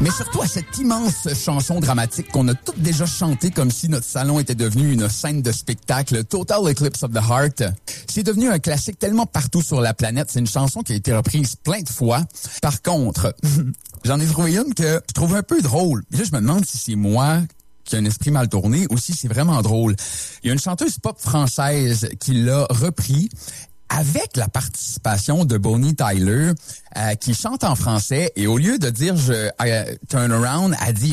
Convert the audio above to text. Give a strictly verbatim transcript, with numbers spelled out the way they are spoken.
mais surtout à cette immense chanson dramatique qu'on a toutes déjà chantée comme si notre salon était devenu une scène de spectacle, Total Eclipse of the Heart. C'est devenu un classique tellement partout sur la planète. C'est une chanson qui a été reprise plein de fois. Par contre, j'en ai trouvé une que je trouve un peu drôle. Là, je me demande si c'est moi qui a un esprit mal tourné ou si c'est vraiment drôle. Il y a une chanteuse pop française qui l'a repris avec la participation de Bonnie Tyler, euh, qui chante en français, et au lieu de dire je euh, turn around, elle dit